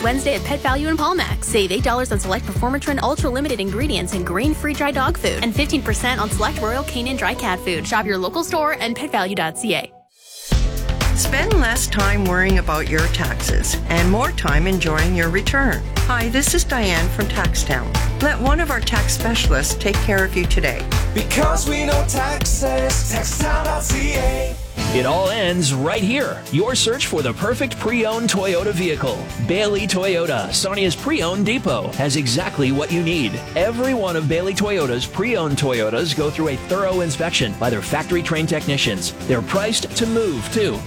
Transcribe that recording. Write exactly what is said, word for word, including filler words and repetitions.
Wednesday at Pet Value in Palmax. Save eight dollars on select Performatrin Ultra Limited ingredients and grain-free dry dog food, and fifteen percent on select Royal Canin dry cat food. Shop your local store and pet value dot c a. Spend less time worrying about your taxes and more time enjoying your return. Hi, this is Diane from TaxTown. Let one of our tax specialists take care of you today. Because we know taxes, taxtown dot c a. It all ends right here. Your search for the perfect pre-owned Toyota vehicle. Bailey Toyota, Sarnia's pre-owned depot, has exactly what you need. Every one of Bailey Toyota's pre-owned Toyotas go through a thorough inspection by their factory-trained technicians. They're priced to move, too.